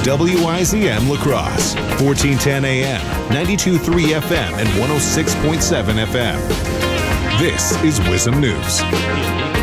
WIZM La Crosse, 1410 AM, 92.3 FM, and 106.7 FM. This is WIZM News.